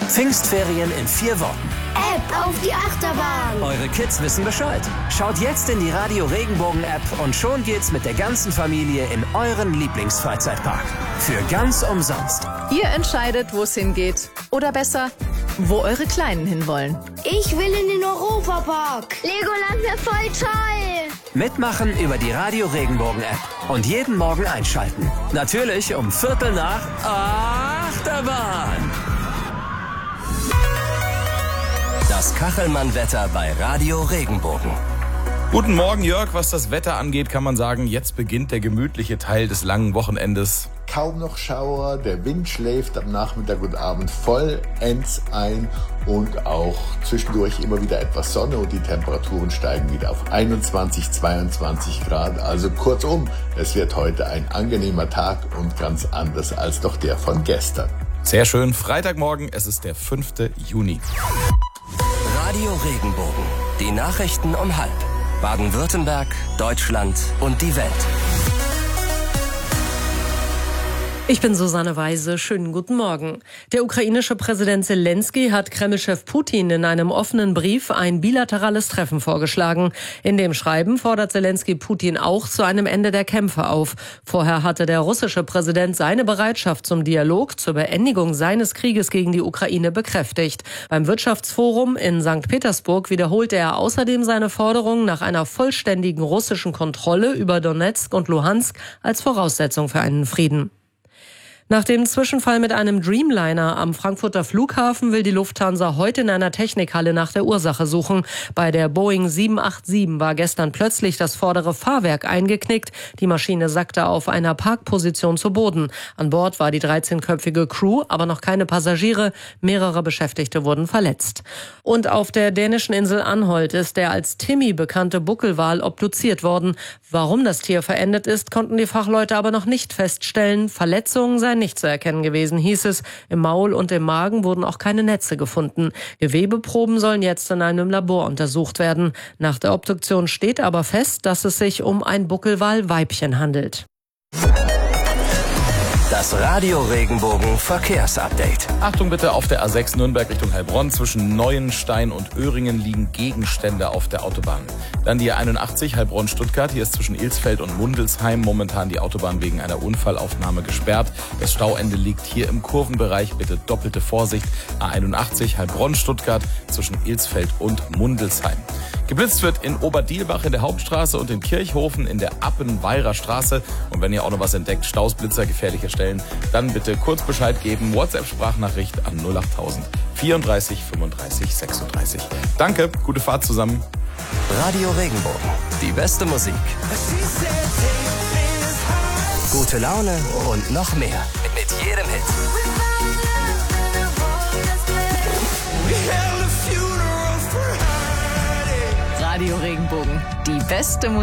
Pfingstferien in 4 Wochen. App auf die Achterbahn. Eure Kids wissen Bescheid. Schaut jetzt in die Radio Regenbogen App und schon geht's mit der ganzen Familie in euren Lieblingsfreizeitpark. Für ganz umsonst. Ihr entscheidet, wo es hingeht. Oder besser, wo eure Kleinen hinwollen. Ich will in den Europapark. Legoland wäre voll toll. Mitmachen über die Radio Regenbogen App und jeden Morgen einschalten. Natürlich um 7:45 Achterbahn. Das Kachelmann-Wetter bei Radio Regenbogen. Guten Morgen, Jörg. Was das Wetter angeht, kann man sagen, jetzt beginnt der gemütliche Teil des langen Wochenendes. Kaum noch Schauer, der Wind schläft am Nachmittag und Abend vollends ein und auch zwischendurch immer wieder etwas Sonne und die Temperaturen steigen wieder auf 21, 22 Grad. Also kurzum, es wird heute ein angenehmer Tag und ganz anders als doch der von gestern. Sehr schön, Freitagmorgen, es ist der 5. Juni. Radio Regenbogen. Die Nachrichten um 12:30. Baden-Württemberg, Deutschland und die Welt. Ich bin Susanne Weise. Schönen guten Morgen. Der ukrainische Präsident Zelensky hat Kreml-Chef Putin in einem offenen Brief ein bilaterales Treffen vorgeschlagen. In dem Schreiben fordert Zelensky Putin auch zu einem Ende der Kämpfe auf. Vorher hatte der russische Präsident seine Bereitschaft zum Dialog zur Beendigung seines Krieges gegen die Ukraine bekräftigt. Beim Wirtschaftsforum in St. Petersburg wiederholte er außerdem seine Forderung nach einer vollständigen russischen Kontrolle über Donetsk und Luhansk als Voraussetzung für einen Frieden. Nach dem Zwischenfall mit einem Dreamliner am Frankfurter Flughafen will die Lufthansa heute in einer Technikhalle nach der Ursache suchen. Bei der Boeing 787 war gestern plötzlich das vordere Fahrwerk eingeknickt. Die Maschine sackte auf einer Parkposition zu Boden. An Bord war die 13-köpfige Crew, aber noch keine Passagiere. Mehrere Beschäftigte wurden verletzt. Und auf der dänischen Insel Anholt ist der als Timmy bekannte Buckelwal obduziert worden. Warum das Tier verendet ist, konnten die Fachleute aber noch nicht feststellen. Verletzungen seien nicht zu erkennen gewesen, hieß es. Im Maul und im Magen wurden auch keine Netze gefunden. Gewebeproben sollen jetzt in einem Labor untersucht werden. Nach der Obduktion steht aber fest, dass es sich um ein Buckelwal-Weibchen handelt. Das Radio Regenbogen Verkehrsupdate. Achtung bitte, auf der A6 Nürnberg Richtung Heilbronn zwischen Neuenstein und Öhringen liegen Gegenstände auf der Autobahn. Dann die A81 Heilbronn-Stuttgart. Hier ist zwischen Ilsfeld und Mundelsheim momentan die Autobahn wegen einer Unfallaufnahme gesperrt. Das Stauende liegt hier im Kurvenbereich. Bitte doppelte Vorsicht. A81 Heilbronn-Stuttgart zwischen Ilsfeld und Mundelsheim. Geblitzt wird in Oberdielbach in der Hauptstraße und in Kirchhofen in der Appenweirer Straße. Und wenn ihr auch noch was entdeckt, Staus, Blitzer, gefährliche Stellen, dann bitte kurz Bescheid geben. WhatsApp-Sprachnachricht an 08000 34 35 36. Danke, gute Fahrt zusammen. Radio Regenbogen. Die beste Musik. Gute Laune und noch mehr. Mit jedem Hit. Radio Regenbogen. Die beste Musik.